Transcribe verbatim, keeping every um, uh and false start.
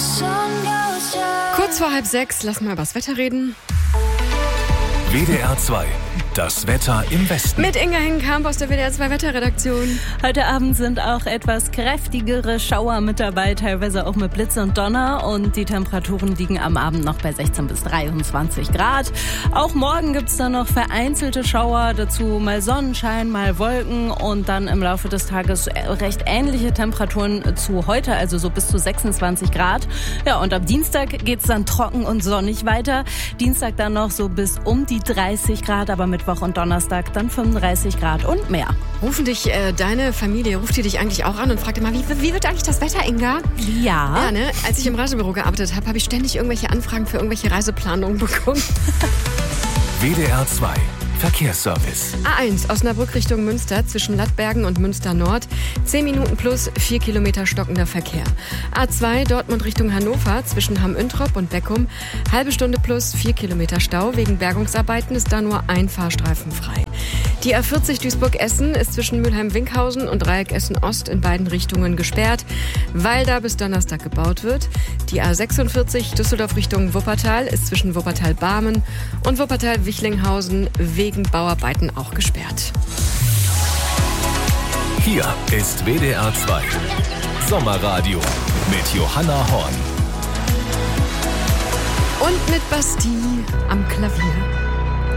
Kurz vor halb sechs, lass mal über das Wetter reden. W D R zwei, das Wetter im Westen. Mit Inga Hengenkamp aus der W D R zwei Wetterredaktion. Heute Abend sind auch etwas kräftigere Schauer mit dabei, teilweise auch mit Blitz und Donner. Und die Temperaturen liegen am Abend noch bei sechzehn bis dreiundzwanzig Grad. Auch morgen gibt es dann noch vereinzelte Schauer, dazu mal Sonnenschein, mal Wolken und dann im Laufe des Tages recht ähnliche Temperaturen zu heute, also so bis zu sechsundzwanzig Grad. Ja, und am Dienstag geht es dann trocken und sonnig weiter. Dienstag dann noch so bis um die dreißig Grad, aber Mittwoch und Donnerstag dann fünfunddreißig Grad und mehr. Rufen dich äh, deine Familie, ruft die dich eigentlich auch an und fragt immer, wie, wie wird eigentlich das Wetter, Inga? Ja. Ja, ne? Als ich im Reisebüro gearbeitet habe, habe ich ständig irgendwelche Anfragen für irgendwelche Reiseplanungen bekommen. W D R zwei, Verkehrsservice. A eins, Osnabrück Richtung Münster, zwischen Lattbergen und Münster Nord. zehn Minuten plus, vier Kilometer stockender Verkehr. A zwei, Dortmund Richtung Hannover, zwischen Hamm-Üntrop und Beckum. Halbe Stunde plus, vier Kilometer Stau. Wegen Bergungsarbeiten ist da nur ein Fahrstreifen frei. Die A vierzig Duisburg-Essen ist zwischen Mülheim-Winkhausen und Dreieck Essen-Ost in beiden Richtungen gesperrt, weil da bis Donnerstag gebaut wird. Die A sechsundvierzig Düsseldorf Richtung Wuppertal ist zwischen Wuppertal-Barmen und Wuppertal-Wichlinghausen wegen Bauarbeiten auch gesperrt. Hier ist W D R zwei, Sommerradio mit Johanna Horn. Und mit Basti am Klavier.